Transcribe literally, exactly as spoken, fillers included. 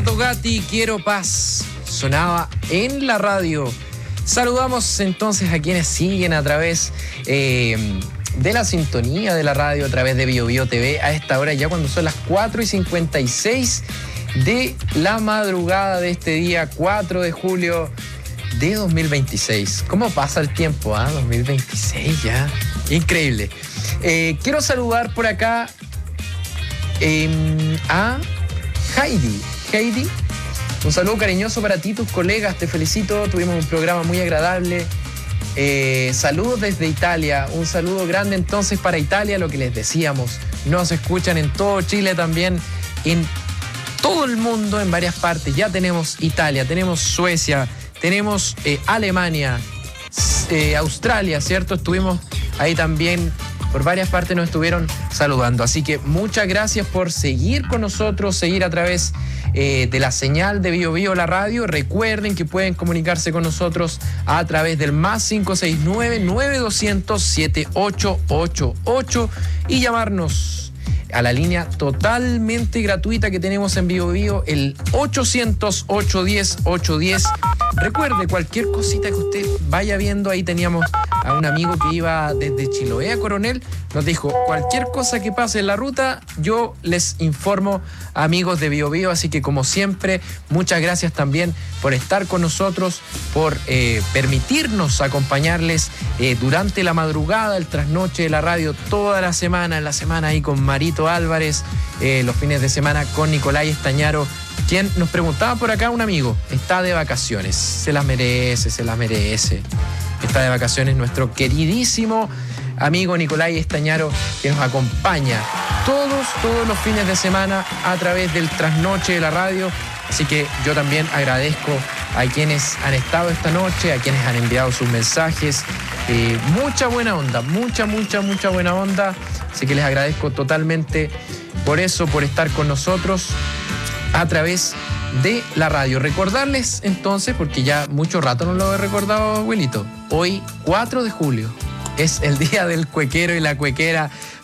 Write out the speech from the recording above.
Eduardo Gatti, Quiero Paz, sonaba en la radio. Saludamos entonces a quienes siguen a través eh, de la sintonía de la radio, a través de Bio Bio T V, a esta hora ya cuando son las cuatro y cincuenta y seis de la madrugada de este día cuatro de julio de dos mil veintiséis. ¿Cómo pasa el tiempo? ¿Ah? dos mil veintiséis ya. Increíble. Eh, quiero saludar por acá eh, a Heidi. Heidi, un saludo cariñoso para ti, tus colegas, te felicito, tuvimos un programa muy agradable. Eh, saludos desde Italia, un saludo grande entonces para Italia, lo que les decíamos, nos escuchan en todo Chile también, en todo el mundo, en varias partes. Ya tenemos Italia, tenemos Suecia, tenemos eh, Alemania, eh, Australia, ¿cierto? Estuvimos ahí también, por varias partes nos estuvieron saludando. Así que muchas gracias por seguir con nosotros, seguir a través eh, de la señal de Bio Bio la radio. Recuerden que pueden comunicarse con nosotros a través del más cinco seis nueve, nueve dos cero cero, siete ocho ocho ocho y llamarnos a la línea totalmente gratuita que tenemos en Bio Bio, el ochocientos, ochocientos diez, ochocientos diez. Recuerde, cualquier cosita que usted vaya viendo, ahí teníamos a un amigo que iba desde Chiloé a Coronel, nos dijo, cualquier cosa que pase en la ruta, yo les informo, amigos de Bio Bio. Así que, como siempre, muchas gracias también por estar con nosotros, por eh, permitirnos acompañarles eh, durante la madrugada, el trasnoche de la radio, toda la semana, en la semana ahí con Marito Álvarez, eh, los fines de semana con Nicolás Estañaro, quien nos preguntaba por acá un amigo, está de vacaciones, se las merece, se las merece, está de vacaciones nuestro queridísimo amigo Nicolás Estañaro, que nos acompaña todos, todos los fines de semana a través del trasnoche de la radio. Así que yo también agradezco a quienes han estado esta noche, a quienes han enviado sus mensajes. Eh, mucha buena onda, mucha, mucha, mucha buena onda. Así que les agradezco totalmente por eso, por estar con nosotros a través de la radio. Recordarles entonces, porque ya mucho rato no lo he recordado, abuelito, hoy cuatro de julio es el día del cuequero y la cuequera